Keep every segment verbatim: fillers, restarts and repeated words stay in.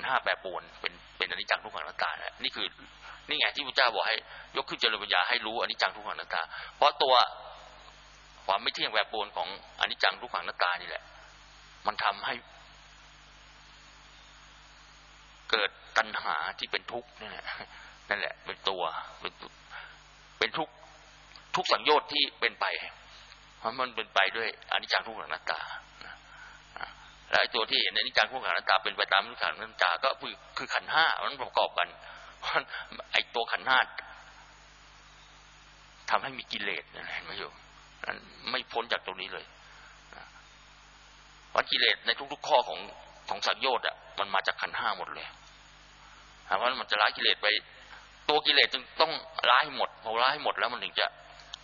ธ์ห้าแปรปรวนเป็นเป็นอนิจจังทุกขังอนัตตานะนี่คือนี่ไงที่พระเจ้าบอกให้ยกขึ้นเจริญปัญญาให้รู้อนิจจังทุกขังอนัตตาเพราะตัวความไม่เที่ยงแปรปรวนของอนิจจังทุกขังอนัตตานี่แหละมันทำให้เกิดตัณหาที่เป็นทุกข์นั่นแหละนั่นแหละเป็นตัวเป็นเป็นทุกข์ทุกสังโยชน์ที่เป็นไปเพราะมันเป็นไปด้วยอนิจจังทุกขังอนัตตาและไอ้ตัวที่เห็นอนิจจังทุกขังอนัตตาเป็นไปตามทุกขังอนัตตาก็คือคือขันธ์ห้ามันประกอบกันเพราะไอ้ตัวขันธ์ห้าทำให้มีกิเลสนั่นเห็นไหมโยมนั้นไม่พ้นจากตรงนี้เลยเพราะกิเลสในทุกๆข้อของของสังโยชน์อ่ะมันมาจากขันธ์ห้าหมดเลยเพราะมันจะละกิเลสไปตัวกิเลสจึงต้องละให้หมดพอละให้หมดแล้วมันถึงจะ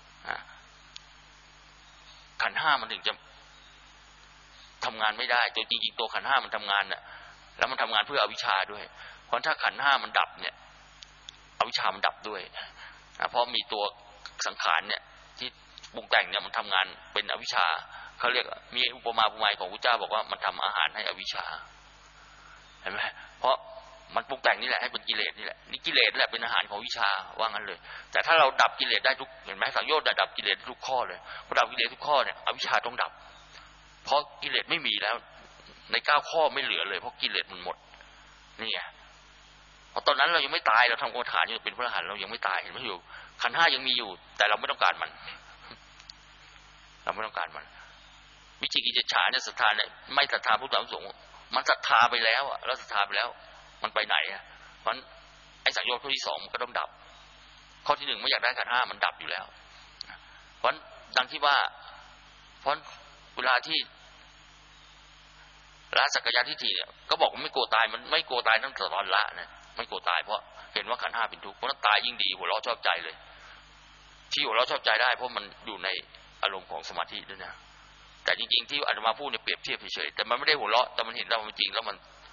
ขันธ์ห้ามันถึงจะทำงานไม่ได้ตัวจริงๆตัวขันธ์ห้ามันทำงานน่ะแล้วมันทำงานเพื่ออวิชชาด้วยเพราะถ้าขันธ์ห้ามันดับเนี่ยอวิชชามันดับด้วยเพราะมีตัวสังขารเนี่ยที่ปรุงแต่งเนี่ยมันทำงานเป็นอวิชชาเขาเรียกมีอุปมาอุปไมยของพระเจ้าบอกว่ามันทำอาหารให้อวิชชาเห็นไหมเพราะมันปรุงแต่งนี่แหละให้เป็นกิเลสนี่แหละนี่กิเลสแหละเป็นอาหารของวิชาว่างั้นเลยแต่ถ้าเราดับกิเลสได้ทุกเห็นไหมสังโยชน์ดับกิเลสทุกข้อเลยพอดับกิเลสทุกข้อเนี่ยอวิชชาต้องดับเพราะกิเลสไม่มีแล้วในเก้าข้อไม่เหลือเลยเพราะกิเลสมันหมดนี่ไงเพราะตอนนั้นเรายังไม่ตายเราทำกรรมฐานอยู่เป็นพระอรหันต์เรายังไม่ตายเห็นไหมอยู่ขันธ์ห้ายังมีอยู่แต่เราไม่ต้องการมันเราไม่ต้องการมันวิจิกิจฉาเนี่ยศรัทธาเนี่ยไม่ศรัทธาพุทธธรรมสงฆ์มันศรัทธาไปแล้วอ่ะแล้วศรัทธาไปแล้วมันไปไหนอ่ะเพราะไอ้สังโยชน์ข้อที่สองมันก็ต้องดับข้อที่หนึ่งไม่อยากได้ขันธ์ห้ามันดับอยู่แล้วเพราะดังที่ว่าเพราะเวลาที่ละสักกายทิฏฐิเนี่ยก็บอกว่าไม่กลัวตายมันไม่กลัวตายตั้งแต่ตอนละนะไม่กลัวตายเพราะเห็นว่าขันธ์ห้าเป็นทุกข์เพราะตายยิ่งดีหัวเราะชอบใจเลยที่หัวเราะชอบใจได้เพราะมันอยู่ในอารมณ์ของสมาธิด้วยนะแต่จริงๆที่อาตมาพูดเนี่ยเปรียบเทียบเฉยๆแต่มันไม่ได้หัวเราะแต่มันเห็นแล้วมันจริงแล้วมัน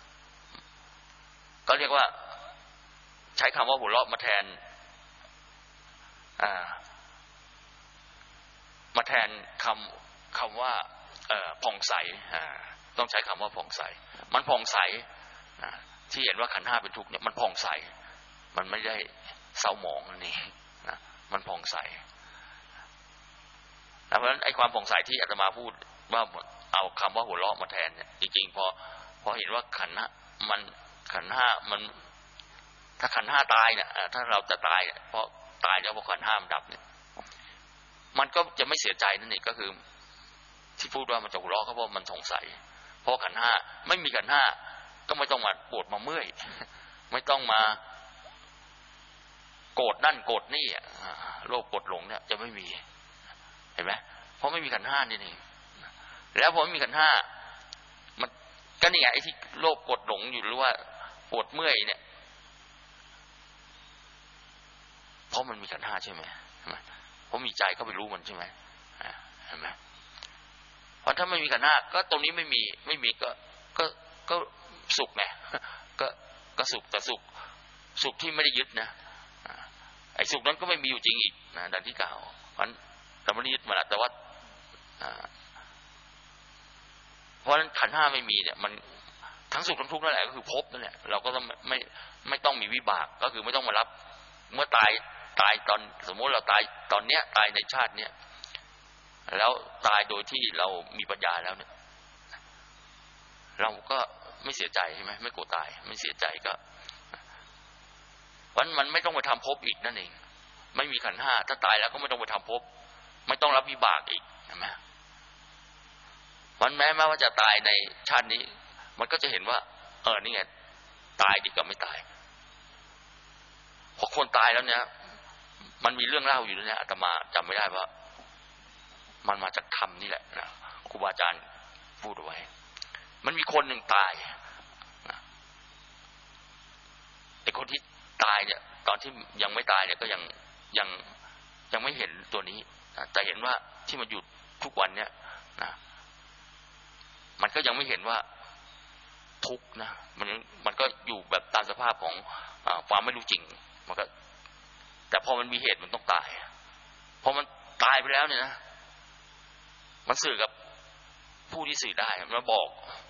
ก็เรียกว่าใช้คำว่าหัวเราะมาแทนอ่ามาแทนคำคำว่าเอ่อผ่องใสอ่าต้องใช้คำว่าผ่องใสมันผ่องใสนะที่เห็นว่าขันธ์ห้าเป็นทุกข์เนี่ยมันผ่องใสมันไม่ได้เศร้าหมองนี่นะมันผ่องใสเพราะฉะนั้นไอ้ความผ่องใสที่อาตมาพูดว่าเอาคำว่าหัวเราะมาแทนเนี่ยจริงๆพอพอเห็นว่าขันธ์มันขันธ์ห้ามันถ้าขันธ์ห้าตายเนี่ยถ้าเราจะตายเพราะตายแล้วพอขันธ์ห้ามันดับเนี่ยมันก็จะไม่เสียใจนั่นเองก็คือที่พูดว่ามันจะหัวเราะก็เพราะมันสงสัยเพราะขันธ์ห้าไม่มีขันธ์ห้าก็ไม่ต้องมาปวดมาเมื่อยไม่ต้องมาโกรธนั่นโกรธนี่โลภโกรธหลงเนี่ยจะไม่มีเห็นไหมเพราะไม่มีขันธ์ห้านี่เองแล้วพอไม่มีขันธ์ห้ามันก็นี่ไงไอ้ที่โลภโกรธหลงอยู่หรือว่าปวดเมื่อยเนี่ยเพราะมันมีขันธ์ห้าใช่ไหมเพราะมีใจก็ไปรู้มันใช่ไหมเห็นไหมเพราะถ้าไม่มีขันธ์ห้าก็ตรงนี้ไม่มีไม่มีก็ก็ก็สุขไงก็ก็สุขแต่สุขสุขที่ไม่ได้ยึดนะไอ้สุขนั้นก็ไม่มีอยู่จริงอีกนะดังที่กล่าวเพราะเราไม่ได้ยึดมันแต่ว่าเพราะฉะนั้นขันธ์ห้าไม่มีเนี่ยมันทั้งสุขทั้งทุกข์นั่นแหละก็คือภพนั่นแหละเราก็ต้องไม่ไม่ต้องมีวิบากก็คือไม่ต้องมารับเมื่อตายตายตอนสมมติเราตายตอนเนี้ยตายในชาติเนี้ยแล้วตายโดยที่เรามีปัญญาแล้วเนี่ยเราก็ไม่เสียใจใช่ไหมไม่โกรธตายไม่เสียใจก็วันมันไม่ต้องไปทำภพอีกนั่นเองไม่มีขันธ์ห้าถ้าตายแล้วก็ไม่ต้องไปทำภพไม่ต้องรับวิบากอีกใช่ไหมวันแม้แม้ว่าจะตายในชาตินี้มันก็จะเห็นว่าเออนี่ไงตายดีกว่าไม่ตายพอคนตายแล้วเนี่ยมันมีเรื่องเล่าอยู่เนี่ยอาตมาจำไม่ได้ว่ามันมาจากธรรมนี่แหละนะครูบาอาจารย์พูดเอาไว้มันมีคนหนึ่งตายนะไอ้คนที่ตายเนี่ยตอนที่ยังไม่ตายเนี่ยก็ยังยังยังไม่เห็นตัวนี้นะแต่เห็นว่าที่มันอยู่ทุกวันเนี่ยนะมันก็ยังไม่เห็นว่าทุกข์นะมันมันก็อยู่แบบตามสภาพของอ่าความไม่รู้จริงมันก็แต่พอมันมีเหตุมันต้องตายพอมันตายไปแล้วเนี่ยนะมันสื่อกับผู้ที่สื่อได้มันบอก